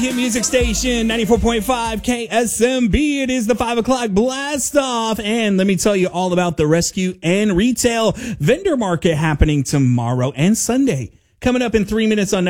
Hit music station 94.5 KSMB. It is the 5 o'clock blast off. And let me tell you all about the rescue and retail vendor market happening tomorrow and Sunday. Coming up in 3 minutes on